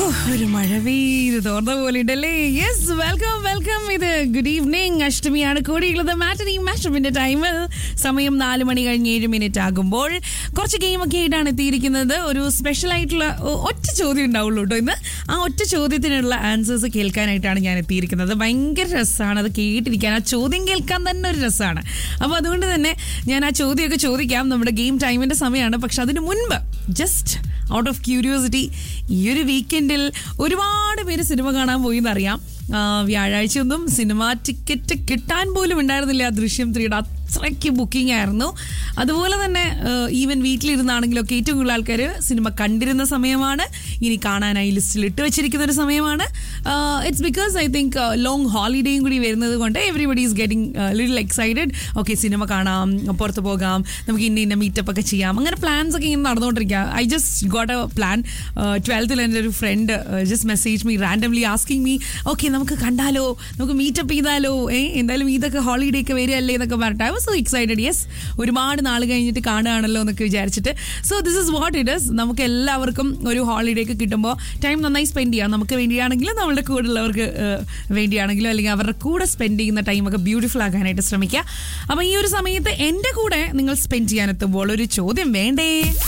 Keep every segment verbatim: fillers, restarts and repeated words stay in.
ഒരു മഴ പെയ്ത് തോർന്ന പോലെ ഉണ്ടല്ലേ. Yes, welcome welcome. ഇത് ഗുഡ് ഈവനിങ്. അഷ്ടമിയാണ് കൂടിയുള്ളത്. മാറ്റനി മാഷപ്പിന്റെ ടൈമിൽ സമയം നാല് മണി കഴിഞ്ഞ് ഏഴ് മിനിറ്റ് ആകുമ്പോൾ കുറച്ച് ഗെയിമൊക്കെ ആയിട്ടാണ് എത്തിയിരിക്കുന്നത്. ഒരു സ്പെഷ്യൽ ആയിട്ടുള്ള ഒറ്റ ചോദ്യം ഉണ്ടാവുള്ളൂ കേട്ടോ ഇന്ന്. ആ ഒറ്റ ചോദ്യത്തിനുള്ള ആൻസേഴ്സ് കേൾക്കാനായിട്ടാണ് ഞാൻ എത്തിയിരിക്കുന്നത്. ഭയങ്കര രസമാണ് അത് കേട്ടിരിക്കാൻ. ആ ചോദ്യം കേൾക്കാൻ തന്നെ ഒരു രസമാണ്. അപ്പോൾ അതുകൊണ്ട് തന്നെ ഞാൻ ആ ചോദ്യമൊക്കെ ചോദിക്കാം. നമ്മുടെ ഗെയിം ടൈമിന്റെ സമയമാണ്. പക്ഷെ അതിന് മുൻപ് ജസ്റ്റ് ഔട്ട് ഓഫ് ക്യൂരിയോസിറ്റി, ഈ ഒരു വീക്കെൻഡിൽ ഒരുപാട് പേര് സിനിമ കാണാൻ പോയി എന്നറിയാം. വ്യാഴാഴ്ചയൊന്നും സിനിമ ടിക്കറ്റ് കിട്ടാൻ പോലും ഉണ്ടായിരുന്നില്ല. ദൃശ്യം ത്രീയുടെ അത്രയ്ക്ക് ബുക്കിംഗ് ആയിരുന്നു. അതുപോലെ തന്നെ ഈവൻ വീട്ടിലിരുന്നാണെങ്കിലൊക്കെ ഏറ്റവും കൂടുതൽ ആൾക്കാർ സിനിമ കണ്ടിരുന്ന സമയമാണ്. ഇനി കാണാനായി ലിസ്റ്റിൽ ഇട്ട് വെച്ചിരിക്കുന്ന ഒരു സമയമാണ്. It's because I think long ഹോളിഡേയും കൂടി വരുന്നത് കൊണ്ട് everybody is getting little excited. Okay, cinema കാണാം, പുറത്ത് പോകാം, നമുക്ക് ഇന്ന ഇന്ന മീറ്റപ്പ് ഒക്കെ ചെയ്യാം, അങ്ങനെ പ്ലാൻസ് ഒക്കെ ഇങ്ങനെ നടന്നുകൊണ്ടിരിക്കുക. I just got A plan. ട്വൽത്തിൽ എൻ്റെ ഒരു front just message me randomly asking me, okay നമുക്ക് കണ്ടാലോ, നമുക്ക് മീറ്റപ്പ് ചെയ്താലോ, ഏ എന്തായാലും ഇതൊക്കെ ഹോളിഡേ ഒക്കെ വരികയല്ലേ എന്നൊക്കെ പറഞ്ഞിട്ട് I was so excited. Yes, ഒരുപാട് നാൾ കഴിഞ്ഞിട്ട് കാണുകയാണല്ലോ എന്നൊക്കെ വിചാരിച്ചിട്ട്. So this is what it is. നമുക്ക് എല്ലാവർക്കും ഒരു ഹോളിഡേ ഒക്കെ കിട്ടുമ്പോൾ ടൈം നന്നായി സ്പെൻഡ് ചെയ്യാം. നമുക്ക് വേണ്ടിയാണെങ്കിലും നമ്മളുടെ കൂടെ ഉള്ളവർക്ക് വേണ്ടിയാണെങ്കിലും അല്ലെങ്കിൽ അവരുടെ കൂടെ സ്പെൻഡ് ചെയ്യുന്ന ടൈമൊക്കെ ബ്യൂട്ടിഫുൾ ആക്കാനായിട്ട് ശ്രമിക്കുക. അപ്പം ഈ ഒരു സമയത്ത് എൻ്റെ കൂടെ നിങ്ങൾ സ്പെൻഡ് ചെയ്യാനെത്തുമ്പോൾ ഒരു ചോദ്യം വേണ്ടേ?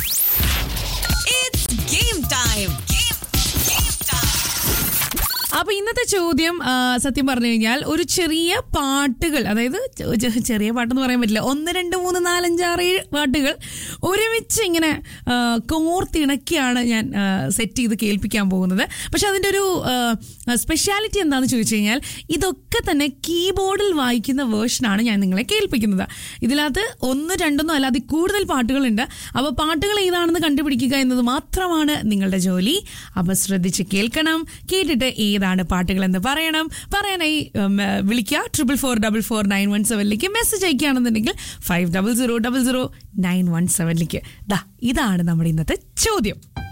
അപ്പൊ ഇന്നത്തെ ചോദ്യം സത്യം പറഞ്ഞു കഴിഞ്ഞാൽ ഒരു ചെറിയ പാട്ടുകൾ, അതായത് ചെറിയ പാട്ടെന്ന് പറയാൻ പറ്റില്ല, ഒന്ന് രണ്ട് മൂന്ന് നാലഞ്ചാറ് ഏഴ് പാട്ടുകൾ ഒരുമിച്ച് ഇങ്ങനെ കോർത്തിണക്കിയാണ് ഞാൻ സെറ്റ് ചെയ്ത് കേൾപ്പിക്കാൻ പോകുന്നത്. പക്ഷെ അതിൻ്റെ ഒരു സ്പെഷ്യാലിറ്റി എന്താണെന്ന് ചോദിച്ചു കഴിഞ്ഞാൽ ഇതൊക്കെ തന്നെ കീബോർഡിൽ വായിക്കുന്ന വേർഷനാണ് ഞാൻ നിങ്ങളെ കേൾപ്പിക്കുന്നത്. ഇതിനകത്ത് ഒന്ന് രണ്ടൊന്നും അല്ലാതെ കൂടുതൽ പാട്ടുകളുണ്ട്. അപ്പോൾ പാട്ടുകൾ ഏതാണെന്ന് കണ്ടുപിടിക്കുക എന്നത് മാത്രമാണ് നിങ്ങളുടെ ജോലി. അപ്പോൾ ശ്രദ്ധിച്ച് കേൾക്കണം. കേട്ടിട്ട് ഏതാണ് പാട്ടുകൾ എന്ന് പറയണം. പറയാനായി വിളിക്കുക triple four double four nine one സെവനിലേക്ക്. Message അയക്കുകയാണെന്നുണ്ടെങ്കിൽ five double zero double zero nine one സെവനിലേക്ക്. ദാ ഇതാണ് നമ്മുടെ ഇന്നത്തെ ചോദ്യം.